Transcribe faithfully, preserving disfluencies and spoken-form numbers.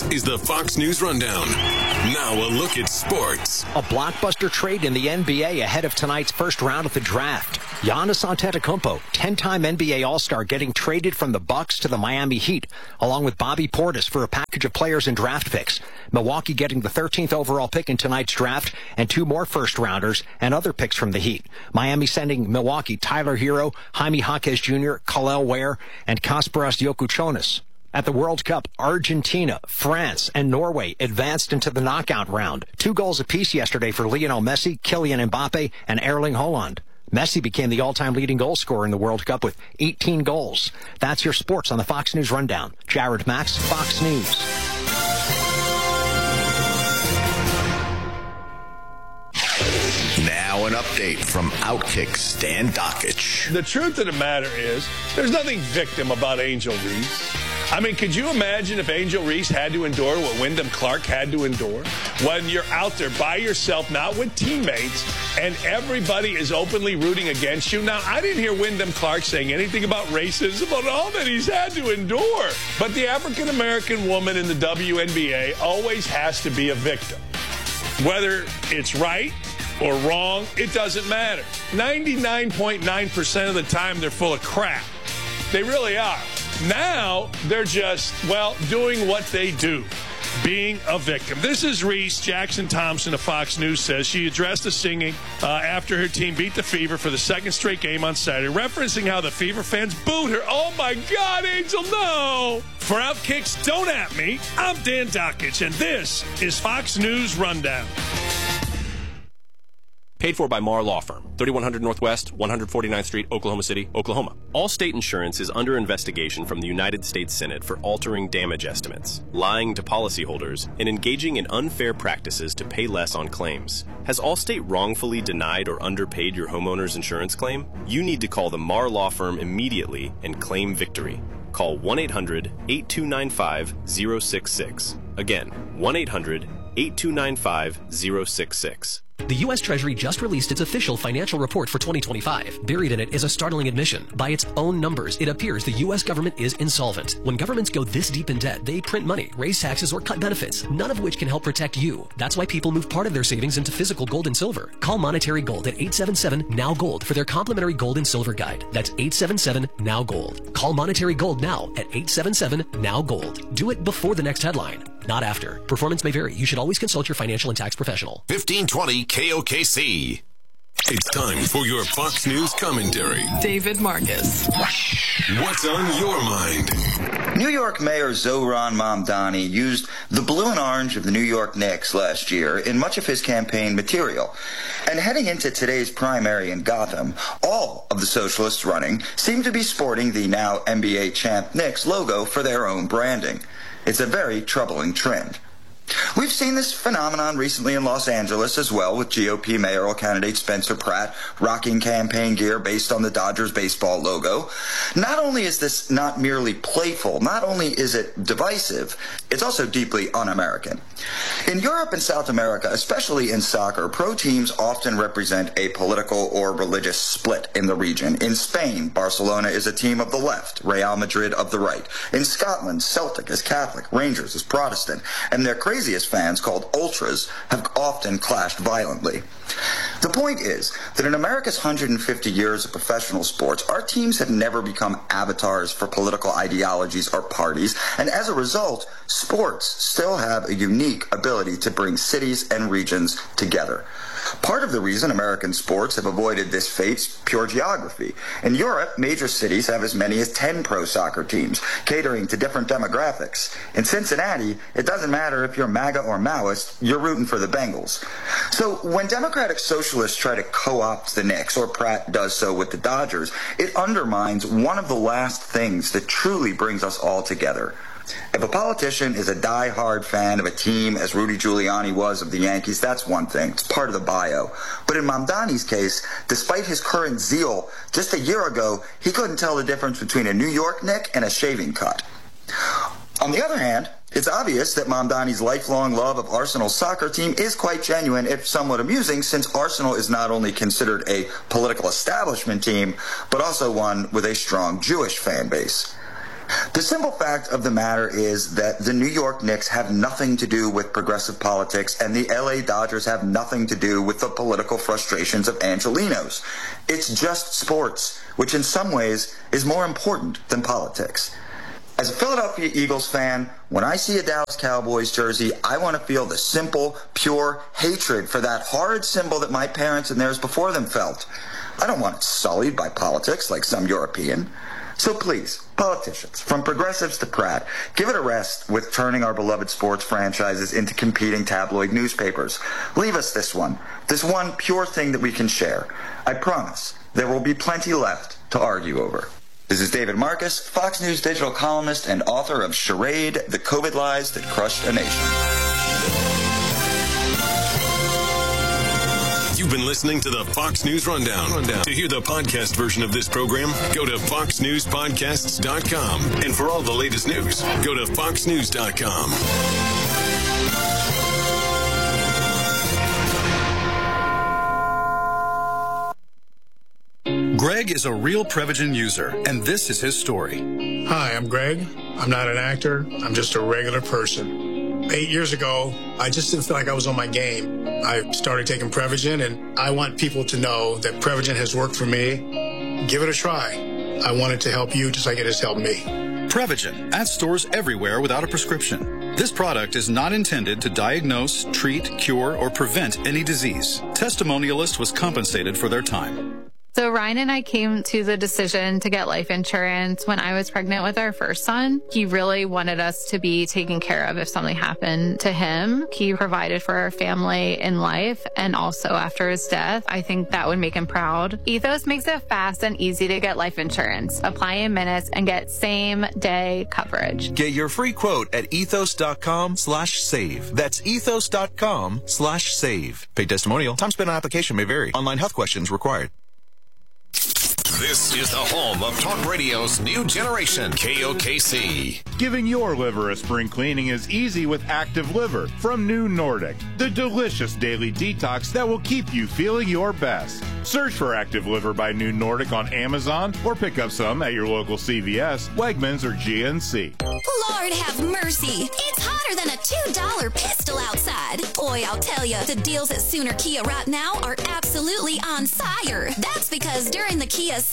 is the Fox News Rundown. Now a look at sports. A blockbuster trade in the N B A ahead of tonight's first round of the draft. Giannis Antetokounmpo, ten-time N B A All-Star, getting traded from the Bucks to the Miami Heat, along with Bobby Portis for a package of players and draft picks. Milwaukee getting the thirteenth overall pick in tonight's draft and two more first-rounders and other picks from the Heat. Miami sending Milwaukee Tyler Hero, Jaime Jaquez Junior, Khalil Ware, and Kasparas Jokuchonis. At the World Cup, Argentina, France, and Norway advanced into the knockout round. Two goals apiece yesterday for Lionel Messi, Kylian Mbappe, and Erling Haaland. Messi became the all-time leading goal scorer in the World Cup with eighteen goals. That's your sports on the Fox News Rundown. Jared Max, Fox News. Now an update from Outkick Stan Dockich. The truth of the matter is, there's nothing victim about Angel Reese. I mean, could you imagine if Angel Reese had to endure what Wyndham Clark had to endure? When you're out there by yourself, not with teammates, and everybody is openly rooting against you. Now, I didn't hear Wyndham Clark saying anything about racism, about all that he's had to endure. But the African-American woman in the W N B A always has to be a victim. Whether it's right or wrong, it doesn't matter. ninety-nine point nine percent of the time, they're full of crap. They really are. Now, they're just, well, doing what they do, being a victim. This is Reese. Jackson Thompson of Fox News says she addressed the singing uh, after her team beat the Fever for the second straight game on Saturday, referencing how the Fever fans booed her. Oh, my God, Angel, no! For Outkick's Don't At Me, I'm Dan Dockich, and this is Fox News Rundown. Paid for by Marr Law Firm, thirty-one hundred Northwest, one forty-ninth Street, Oklahoma City, Oklahoma. Allstate Insurance is under investigation from the United States Senate for altering damage estimates, lying to policyholders, and engaging in unfair practices to pay less on claims. Has Allstate wrongfully denied or underpaid your homeowner's insurance claim? You need to call the Marr Law Firm immediately and claim victory. Call one eight hundred, eight two nine five, zero six six. Again, one eight hundred, eight two nine five, zero six six. The U S Treasury just released its official financial report for twenty twenty-five. Buried in it is a startling admission. By its own numbers, it appears the U S government is insolvent. When governments go this deep in debt, they print money, raise taxes, or cut benefits, none of which can help protect you. That's why people move part of their savings into physical gold and silver. Call Monetary Gold at eight seven seven, N O W Gold for their complimentary gold and silver guide. That's eight seven seven, N O W Gold. Call Monetary Gold now at eight seven seven, N O W Gold. Do it before the next headline, not after. Performance may vary. You should always consult your financial and tax professional. fifteen twenty K O K C. It's time for your Fox News commentary. David Marcus. What's on your mind? New York Mayor Zohran Mamdani used the blue and orange of the New York Knicks last year in much of his campaign material. And heading into today's primary in Gotham, all of the socialists running seem to be sporting the now N B A champ Knicks logo for their own branding. It's a very troubling trend. We've seen this phenomenon recently in Los Angeles as well, with G O P mayoral candidate Spencer Pratt rocking campaign gear based on the Dodgers baseball logo. Not only is this not merely playful, not only is it divisive, it's also deeply un-American. In Europe and South America, especially in soccer, pro teams often represent a political or religious split in the region. In Spain, Barcelona is a team of the left, Real Madrid of the right. In Scotland, Celtic is Catholic, Rangers is Protestant, and their craziest fans, called ultras, have often clashed violently. The point is that in America's one hundred fifty years of professional sports, our teams have never become avatars for political ideologies or parties, and as a result, sports still have a unique ability to bring cities and regions together. Part of the reason American sports have avoided this fate's pure geography. In Europe, major cities have as many as ten pro soccer teams, catering to different demographics. In Cincinnati, it doesn't matter if you're MAGA or Maoist, you're rooting for the Bengals. So when Democratic socialists try to co-opt the Knicks, or Pratt does so with the Dodgers, it undermines one of the last things that truly brings us all together. If a politician is a die-hard fan of a team, as Rudy Giuliani was of the Yankees, that's one thing. It's part of the bio. But in Mamdani's case, despite his current zeal, just a year ago, he couldn't tell the difference between a New York Knick and a shaving cut. On the other hand, it's obvious that Mamdani's lifelong love of Arsenal's soccer team is quite genuine, if somewhat amusing, since Arsenal is not only considered a political establishment team, but also one with a strong Jewish fan base. The simple fact of the matter is that the New York Knicks have nothing to do with progressive politics, and the L A Dodgers have nothing to do with the political frustrations of Angelenos. It's just sports, which in some ways is more important than politics. As a Philadelphia Eagles fan, when I see a Dallas Cowboys jersey, I want to feel the simple, pure hatred for that horrid symbol that my parents and theirs before them felt. I don't want it sullied by politics like some European. So please, politicians, from progressives to Pratt, give it a rest with turning our beloved sports franchises into competing tabloid newspapers. Leave us this one, this one pure thing that we can share. I promise there will be plenty left to argue over. This is David Marcus, Fox News digital columnist and author of Charade, The COVID Lies That Crushed a Nation. You've been listening to the Fox News Rundown. Rundown. To hear the podcast version of this program, go to fox news podcasts dot com. And for all the latest news, go to fox news dot com. Greg is a real Prevagen user, and this is his story. Hi, I'm Greg. I'm not an actor. I'm just a regular person. Eight years ago, I just didn't feel like I was on my game. I started taking Prevagen, and I want people to know that Prevagen has worked for me. Give it a try. I want it to help you just like it has helped me. Prevagen, at stores everywhere without a prescription. This product is not intended to diagnose, treat, cure, or prevent any disease. Testimonialist was compensated for their time. So Ryan and I came to the decision to get life insurance when I was pregnant with our first son. He really wanted us to be taken care of if something happened to him. He provided for our family in life and also after his death. I think that would make him proud. Ethos makes it fast and easy to get life insurance. Apply in minutes and get same day coverage. Get your free quote at ethos.com slash save. That's ethos.com slash save. Paid testimonial. Time spent on application may vary. Online health questions required. This is the home of talk radio's new generation, K O K C. Giving your liver a spring cleaning is easy with Active Liver from New Nordic, the delicious daily detox that will keep you feeling your best. Search for Active Liver by New Nordic on Amazon or pick up some at your local C V S, Wegmans, or G N C. Lord have mercy. It's hotter than a two dollar pistol outside. Boy, I'll tell you, the deals at Sooner Kia right now are absolutely on fire. That's because during the Kia